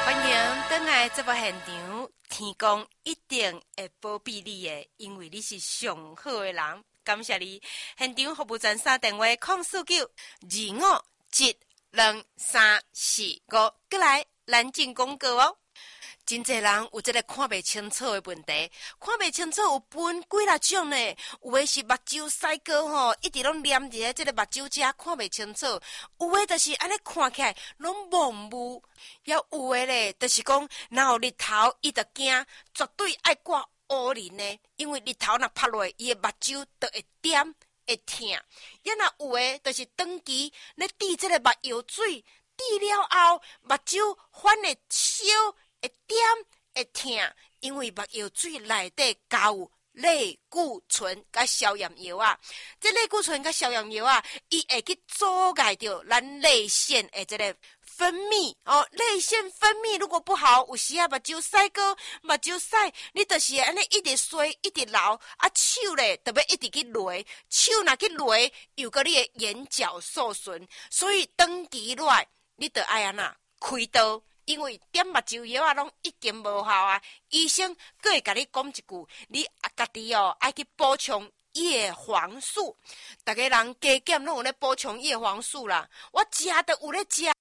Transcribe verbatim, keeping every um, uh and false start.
欢迎回来这部现场，天公一定会保庇你的，因为你是上好的人。感谢你，现场服务专线电话零四九二五七两三四五，过来咱进广告哦。真侪人有这个看不清楚的问题，看不清楚有分几啊种呢？有的是目睭屎膏吼，一直拢黏伫咧这个目睭遮看不清楚；有的就是安尼看起来拢模糊；也有的咧，就是讲若有日头，伊就惊，绝对爱挂乌林呢，因为日头若晒落，伊的目睭就会点会痛。也若有的就是长期咧滴这个目药水，滴了后目睭反会烧。会点会痛，因为目药水内底加有类固醇甲消炎药啊。这类固醇甲消炎药啊，伊会去阻碍着咱泪腺的这个分泌哦。泪腺分泌如果不好，有时啊目睭屎膏、目睭屎，你就是安尼一直衰，一直流啊，手咧特别一直去落，手若去落，又个你的眼角受损，所以长期来你得爱安那开刀。因为点目睭药啊，拢已经无效啊！医生佫会甲你讲一句，你家己哦爱去补充叶黄素。逐个人加减拢有咧补充叶黄素啦，我食都有咧食